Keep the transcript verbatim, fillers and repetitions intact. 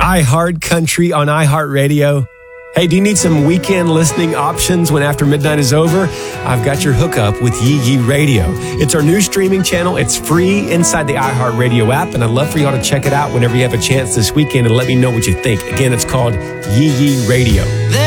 iHeart Country on iHeartRadio. Hey, do you need some weekend listening options when after midnight is over? I've got your hookup with Yee Yee Radio. It's our new streaming channel. It's free inside the iHeartRadio app, and I'd love for y'all to check it out whenever you have a chance this weekend and let me know what you think. Again, it's called Yee Yee Radio.